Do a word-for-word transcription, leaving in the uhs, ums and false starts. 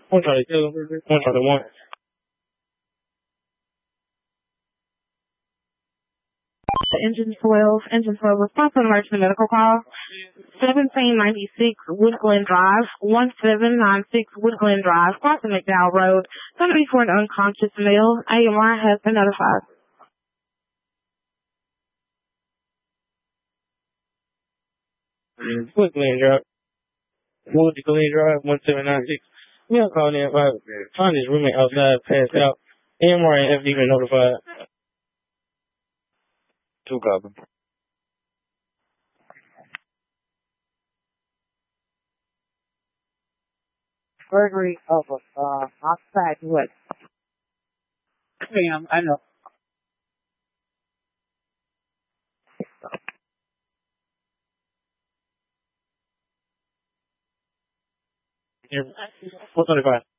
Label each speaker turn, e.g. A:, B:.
A: one twenty-two, one twenty-one.
B: Engine twelve, Engine twelve, response to emergency medical call. seventeen ninety-six Woodglen Drive, one seven nine six Woodglen Drive, crossing McDowell Road. Somebody for an unconscious male. A M R has been notified.
A: Woodglen Drive. Woodglen Drive, one seven nine six. Male calling in about find his roommate outside, passed out. A M R and F D been notified. Two copy.
C: Burglary of a uh, outside what? Ma'am, I know.
A: four twenty-five.